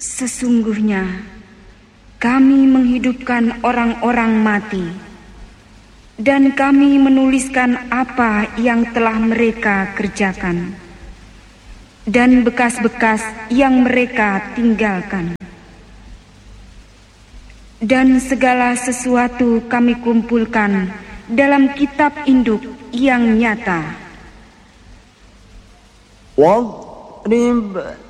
Sesungguhnya kami menghidupkan orang-orang mati, dan kami menuliskan apa yang telah mereka kerjakan, dan bekas-bekas yang mereka tinggalkan. Dan segala sesuatu kami kumpulkan dalam kitab induk yang nyata. واضرب